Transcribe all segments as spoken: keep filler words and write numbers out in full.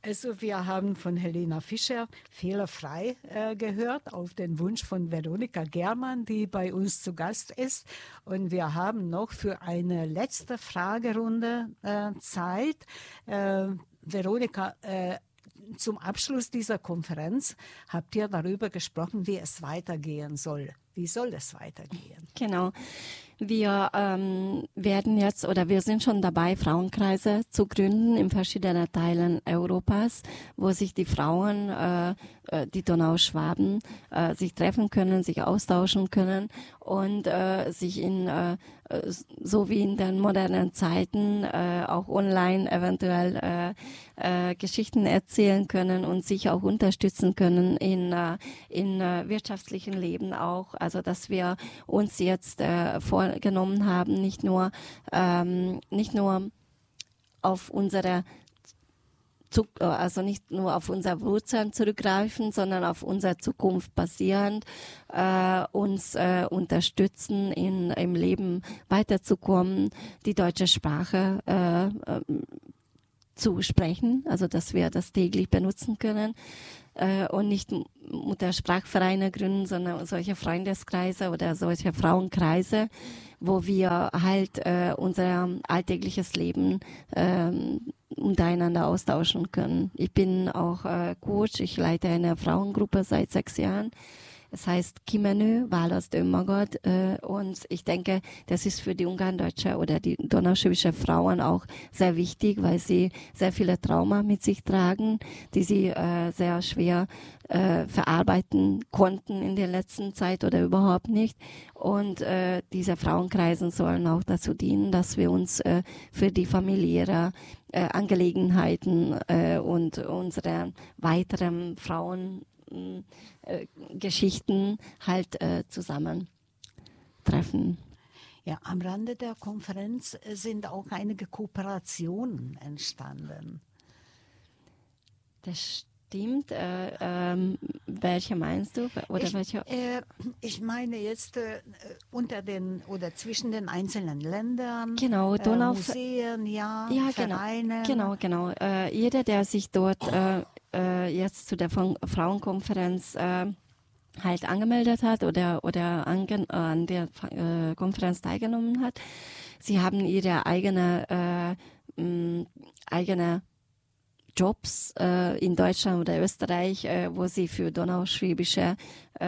Also wir haben von Helena Fischer fehlerfrei äh, gehört auf den Wunsch von Veronika Germann, die bei uns zu Gast ist. Und wir haben noch für eine letzte Fragerunde äh, Zeit. Äh, Veronika, äh, zum Abschluss dieser Konferenz habt ihr darüber gesprochen, wie es weitergehen soll. Wie soll es weitergehen? Genau. Wir ähm, werden jetzt oder wir sind schon dabei, Frauenkreise zu gründen in verschiedenen Teilen Europas, wo sich die Frauen, äh, die Donauschwaben, äh, sich treffen können, sich austauschen können und äh, sich in äh, so wie in den modernen Zeiten äh, auch online eventuell äh, äh, Geschichten erzählen können und sich auch unterstützen können in äh, in äh, wirtschaftlichen Leben auch. Also dass wir uns jetzt äh, vorgenommen haben, nicht nur ähm, nicht nur auf unsere also nicht nur auf unsere Wurzeln zurückgreifen, sondern auf unsere Zukunft basierend äh, uns äh, unterstützen, in, im Leben weiterzukommen, die deutsche Sprache äh, äh, zu sprechen, also dass wir das täglich benutzen können äh, und nicht Muttersprachvereine gründen, sondern solche Freundeskreise oder solche Frauenkreise, wo wir halt äh, unser alltägliches Leben äh, untereinander austauschen können. Ich bin auch äh, Coach, ich leite eine Frauengruppe seit sechs Jahren. Es heißt Kimenő, Választ önmagad, äh, und ich denke, das ist für die Ungarndeutsche oder die donauschwäbische Frauen auch sehr wichtig, weil sie sehr viele Trauma mit sich tragen, die sie äh, sehr schwer äh, verarbeiten konnten in der letzten Zeit oder überhaupt nicht. Und äh, diese Frauenkreisen sollen auch dazu dienen, dass wir uns äh, für die familiäre äh, Angelegenheiten äh, und unsere weiteren Frauen Äh, Geschichten halt äh, zusammentreffen. Ja, am Rande der Konferenz sind auch einige Kooperationen entstanden. Das stimmt. Äh, ähm, welche meinst du? Oder ich, welche? Äh, ich meine jetzt äh, unter den oder zwischen den einzelnen Ländern, genau, Donau, äh, Museen, ja, ja, Vereine. Genau, genau. genau. Äh, jeder, der sich dort äh, jetzt zu der Frauenkonferenz äh, halt angemeldet hat oder oder ange, äh, an der äh, Konferenz teilgenommen hat, sie haben ihre eigene äh, mh, eigene Jobs äh, in Deutschland oder Österreich, äh, wo sie für donauschwäbische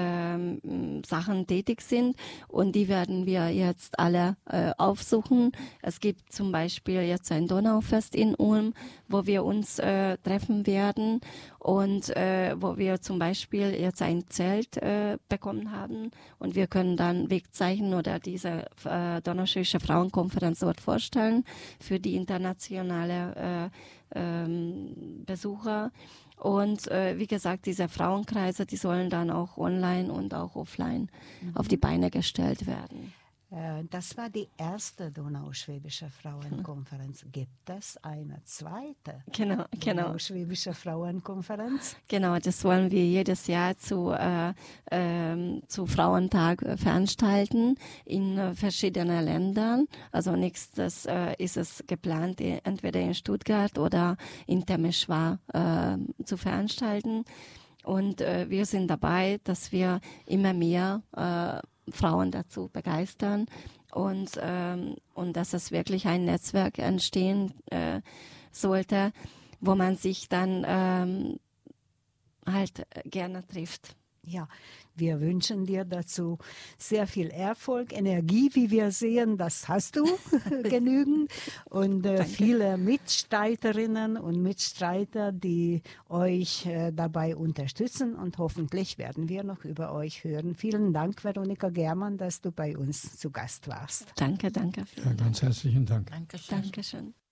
ähm, Sachen tätig sind, und die werden wir jetzt alle äh, aufsuchen. Es gibt zum Beispiel jetzt ein Donaufest in Ulm, wo wir uns äh, treffen werden und äh, wo wir zum Beispiel jetzt ein Zelt äh, bekommen haben und wir können dann Wegzeichen oder diese äh, donauschwäbische Frauenkonferenz dort vorstellen für die internationale äh, ähm, Besucher. Und äh, wie gesagt, diese Frauenkreise, die sollen dann auch online und auch offline mhm. auf die Beine gestellt werden. Das war die erste donauschwäbische Frauenkonferenz. Gibt es eine zweite genau, genau. donauschwäbische Frauenkonferenz? Genau, das wollen wir jedes Jahr zu, äh, äh, zu Frauentag veranstalten in äh, verschiedenen Ländern. Also nächstes äh, ist es geplant, entweder in Stuttgart oder in Temeswar äh, zu veranstalten. Und äh, wir sind dabei, dass wir immer mehr äh, Frauen dazu begeistern und ähm, und dass es wirklich ein Netzwerk entstehen äh, sollte, wo man sich dann ähm, halt gerne trifft. Ja, wir wünschen dir dazu sehr viel Erfolg, Energie, wie wir sehen, das hast du genügend, und äh, viele Mitstreiterinnen und Mitstreiter, die euch äh, dabei unterstützen, und hoffentlich werden wir noch über euch hören. Vielen Dank, Veronika Germann, dass du bei uns zu Gast warst. Danke, danke. Ja, ganz herzlichen Dank. Dankeschön. Dankeschön.